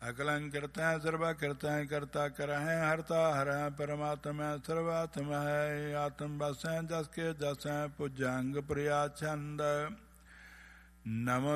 ਅਕਲੰ ਕਿਰਤੈ ਸਰਬਾ ਕਿਰਤੈ ਕਰਤਾ ਕਰਹਿ ਹਰਤਾ ਹਰੈ ਪਰਮਾਤਮੈ ਸਰਵਾਤਮਾ ਹੈ ਆਤਮ ਬਸੈ ਜਸ ਕੇ ਜਸੈ ਭੁਜੰਗ ਪ੍ਰਿਆ ਛੰਦ ਨਮ